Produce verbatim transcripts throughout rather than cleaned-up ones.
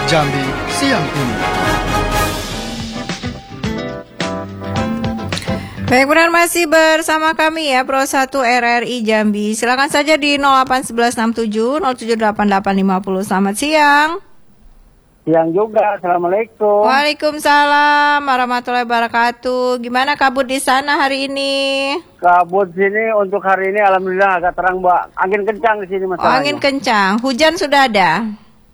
Jambi siang ini. Baik, benar masih bersama kami ya Pro satu R R I Jambi. Silakan saja di nol delapan satu satu enam tujuh nol tujuh delapan delapan lima nol. Selamat siang. Siang juga. Assalamualaikum. Waalaikumsalam warahmatullahi wabarakatuh. Gimana kabut di sana hari ini? Kabut sini untuk hari ini alhamdulillah agak terang, Mbak. Angin kencang di sini masalahnya. Oh, angin kencang. Hujan sudah ada?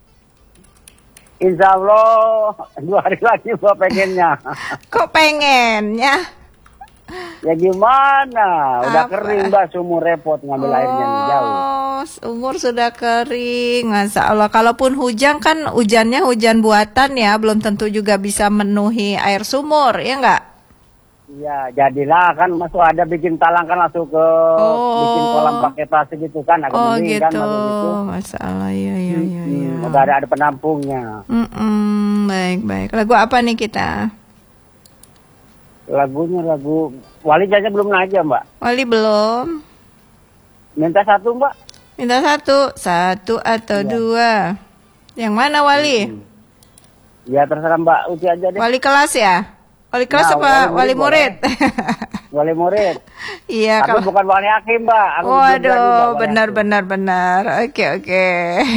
Insya Allah dua hari lagi Mbak pengennya. Kok pengennya? Ya gimana? Udah Apa? kering Mbak, sumur repot ngambil oh, airnya nih, jauh. Umur sudah kering, Masya Allah. Kalaupun hujan kan hujannya hujan buatan ya, belum tentu juga bisa memenuhi air sumur, ya enggak? Iya, jadilah kan masuk ada bikin talang kan langsung ke Oh. bikin kolam pakai plastik gitu kan, agak Oh mending gitu, kan masuk gitu. Masya Allah, ya ya ya. ya. Hmm, udah ada, ada penampungnya. Mm-mm, baik baik. Lagu apa nih kita? Lagunya lagu Wali Jaja belum aja Mbak. Wali belum. Minta satu Mbak. Minta satu, satu atau Iya. dua. Yang mana Wali? Hmm. Ya terserah Mbak Uci aja deh. Wali kelas ya? Wali kelas Nah, apa wali wali murid murid? Wali murid. Iya, Aku kalau bukan wali hakim Mbak. Aku belum jadi, Mbak, waduh, wali benar hakim. benar benar. Oke oke.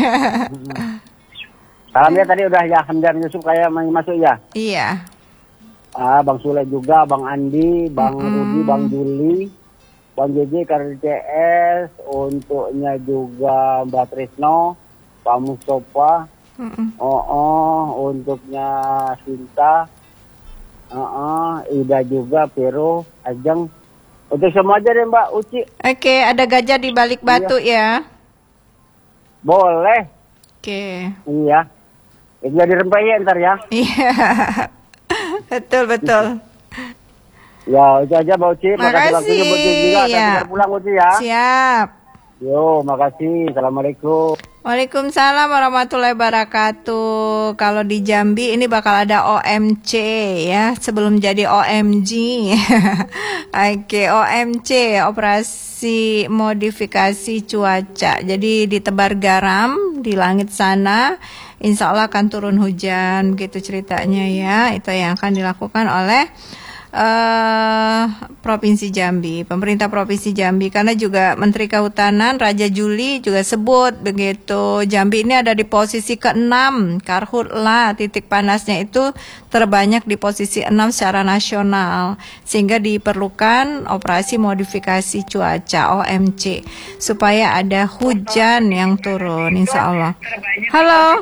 Salamnya tadi udah ya Hamdan Yusuf kayak masuk ya. Iya. Ah, Bang Sule juga, Bang Andi, Bang Rudi, Bang Juli, Bang J J, K R C S, untuknya juga Mbak Trisno, Pak Mustafa, Mm-mm. oh, oh untuknya Sinta, oh, oh, Ida juga, Pero, Ajeng, untuk semua aja deh Mbak Uci. Oke, ada gajah di balik batu ya. Boleh, Oke. iya. Itu jadi rempeyek ntar ya. Iya. Betul betul. Ya, itu aja Mbak Uci. Makasih waktunya Makasih. Mbak Uci juga. Ya. Kita pulang Uci ya. Siap. Yo, makasih. Assalamualaikum. Waalaikumsalam warahmatullahi wabarakatuh. Kalau di Jambi ini bakal ada O M C ya, sebelum jadi O M G. Oke, O M C, operasi modifikasi cuaca. Jadi ditebar garam di langit sana, insya Allah akan turun hujan, gitu ceritanya ya. Itu yang akan dilakukan oleh Uh, Provinsi Jambi, pemerintah Provinsi Jambi, karena juga Menteri Kehutanan Raja Juli juga sebut begitu. Jambi ini ada di posisi keenam, karhutla titik panasnya itu terbanyak di posisi enam secara nasional, sehingga diperlukan operasi modifikasi cuaca O M C supaya ada hujan yang turun, insya Allah. Halo,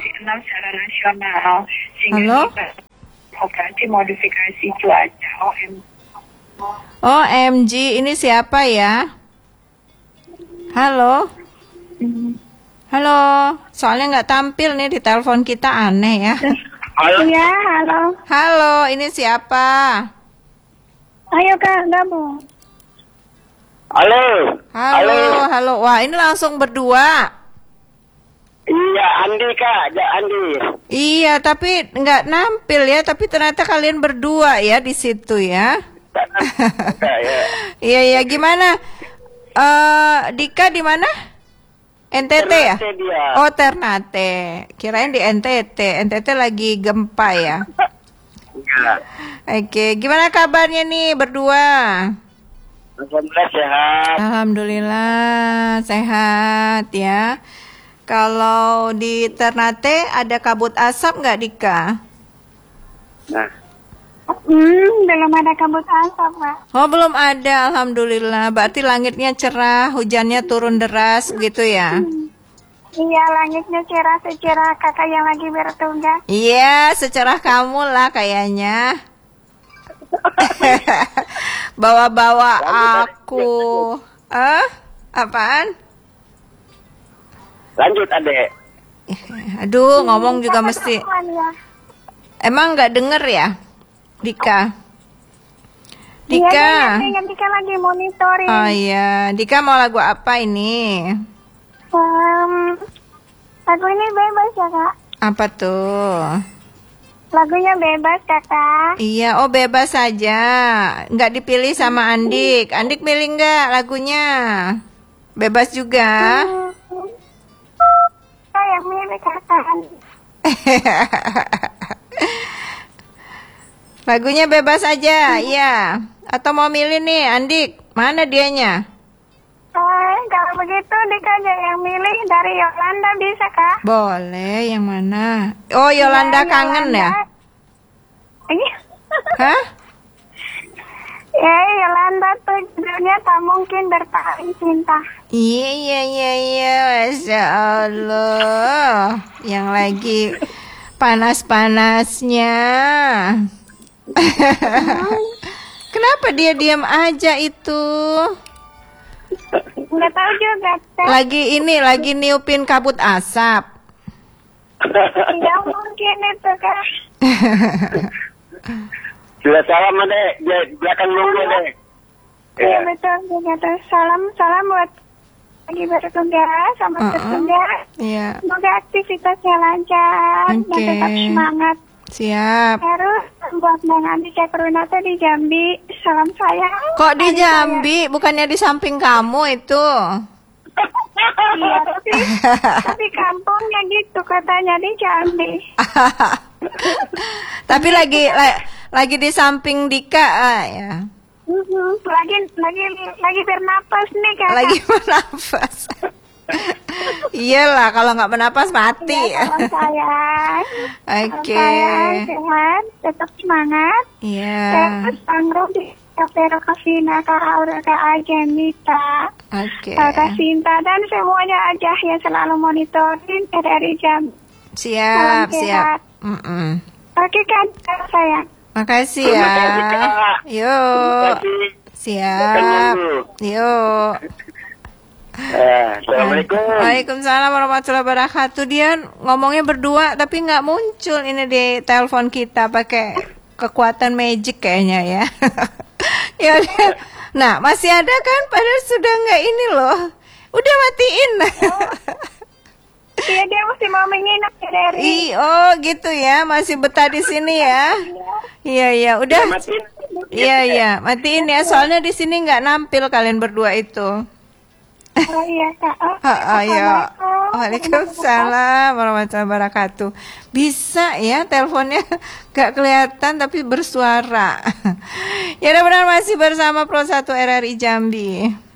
halo. Operasi modifikasi cuaca O M G. O M G, ini siapa ya? Halo? Halo, soalnya nggak tampil nih di telepon kita, aneh ya. Halo. Iya, halo. Halo, ini siapa? Ayo Kak, gabung. Halo. Halo, halo. Wah, ini langsung berdua. Iya, Andi Kak, ja, Andi. Iya, tapi nggak nampil ya. Tapi ternyata kalian berdua ya di situ ya. Iya, iya. Gimana? Eh, Dika di mana? N T T ya? Ternate dia. Oh, Ternate. Kirain di N T T. N T T lagi gempa ya. Iya. Oke, gimana kabarnya nih berdua? Alhamdulillah sehat. Alhamdulillah sehat ya. Kalau di Ternate ada kabut asap nggak, Dika? Nah, Hmm, belum ada kabut asap Kak. Oh, belum ada, alhamdulillah. Berarti langitnya cerah, hujannya turun deras gitu ya? Iya, langitnya cerah secerah kakak yang lagi bertugas. Iya, secerah kamu lah kayaknya. Bawa-bawa aku. Eh, apaan? lanjut Adek. Aduh, ngomong juga mesti. Ya. Emang nggak denger ya, Dika? Dika. Iya, dengan Dika lagi monitoring. Oh iya, Dika mau lagu apa ini? Um, lagu ini bebas ya Kak. Apa tuh? Lagunya bebas Kakak. Iya, oh bebas saja. Nggak dipilih sama Andik. Andik milih nggak lagunya? Bebas juga. Hmm. Saya milih Kakak. Lagunya bebas aja, iya. Atau mau milih nih, Andik, mana dianya? Oh, kalau begitu Dika aja yang milih dari Yolanda bisa kak? Boleh, yang mana? Oh, Yolanda Ya, kangen Yolanda. ya? Iya. Hah? Ya, Yolanda tuh judulnya tak mungkin berpaling cinta. Iya, iya, iya, iya, Masya Allah. Yang lagi panas-panasnya. Kenapa dia diam aja itu? Nggak tahu juga kak. Lagi ini, lagi niupin kabut asap. Tidak mungkin itu kak. Sudah salam adek, di belakang nunggu deh. Iya betul, betul. Salam, salam buat lagi bertugas, sama Uh-uh. bertugas. Iya, Semoga aktivitasnya lancar dan Oke. tetap semangat. siap. Terus buat Bang Andi Cakrunata di Jambi, salam sayang. Kok di Adik Jambi? Bukannya di samping kamu itu? saya. Iya, tapi, tapi kampungnya gitu katanya di Jambi. Tapi lagi la- lagi di samping Dika, ah, ya. Mhm, Lagi lagi lagi bernapas nih kakak. Lagi bernafas. Iyalah, kalau nggak bernafas mati. Iya, salam sayang. Oke. Salam sayang, sehat, tetap semangat. Iya. Terus Bang Rudi, Kak Vero, Kak Vina, Kak Aura, Kak Ajenita, Oke. Kak Sinta, dan semuanya aja yang selalu monitorin R R I Jambi. Siap, Salam siap. sehat. Mm-mm. Oke kan, Kak sayang. Makasih ya. Terima kasih, Kak. Yuk. Kasih. Siap. Yuk. Eh, Assalamualaikum. Waalaikumsalam warahmatullahi wabarakatuh. Dia ngomongnya berdua tapi nggak muncul ini di telepon kita, pakai kekuatan magic kayaknya ya. Ya udah. Nah, masih ada kan? Padahal sudah nggak ini loh. Udah matiin. Iya, dia mesti mau menginap ya dari. Ih, oh gitu ya, masih betah di sini ya. Iya, iya, udah. Matiin. Iya, iya, matiin ya. Soalnya di sini nggak nampil kalian berdua itu. Oh iya, Kak. Oh, Ah, ayo. Assalamualaikum. Waalaikumsalam warahmatullahi wabarakatuh. Bisa ya teleponnya gak kelihatan tapi bersuara. Ya, benar masih bersama Pro satu R R I Jambi.